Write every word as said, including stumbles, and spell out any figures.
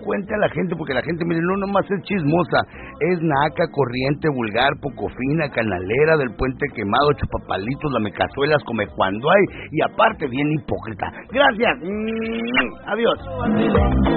cuente a la gente, porque la gente, mire, no nomás es chismosa, es naca, corriente, vulgar, poco fina, canalera, del puente quemado, chupapalitos, lamecazuelas, come cuando hay, y aparte bien hipócrita. Gracias. Mm, adiós.